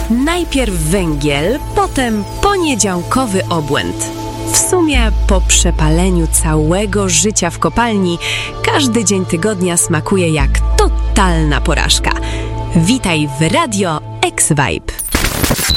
Najpierw węgiel, potem poniedziałkowy obłęd. W sumie po przepaleniu całego życia w kopalni każdy dzień tygodnia smakuje jak totalna porażka. Witaj w Radio X-Vibe.